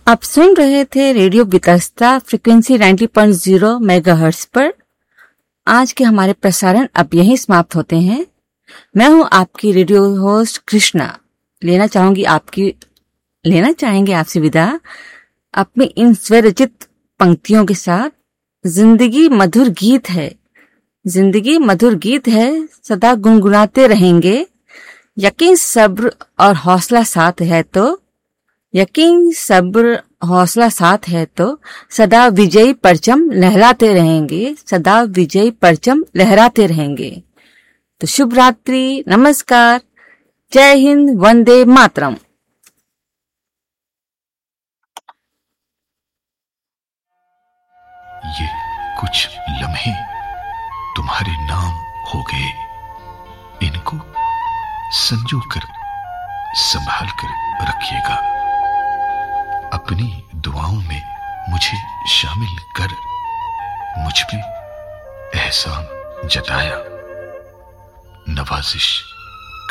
आप सुन रहे थे रेडियो बितस्ता फ्रीक्वेंसी 90.0 मेगाहर्ट्ज पर। आज के हमारे प्रसारण अब यहीं समाप्त होते हैं। मैं हूं आपकी रेडियो होस्ट कृष्णा। लेना चाहेंगे आपसे विदा अपनी इन स्वरचित पंक्तियों के साथ। जिंदगी मधुर गीत है, जिंदगी मधुर गीत है, सदा गुनगुनाते रहेंगे। यकीन सब्र और हौसला साथ है तो, यकीन सब्र हौसला साथ है तो सदा विजयी परचम लहराते रहेंगे, सदा विजयी परचम लहराते रहेंगे। तो शुभ रात्रि, नमस्कार, जय हिंद, वंदे मातरम। ये कुछ लम्हे तुम्हारे नाम हो गए, इनको संजो कर संभाल कर रखिएगा। अपनी दुआओं में मुझे शामिल कर मुझ पे एहसान जताया, नवाजिश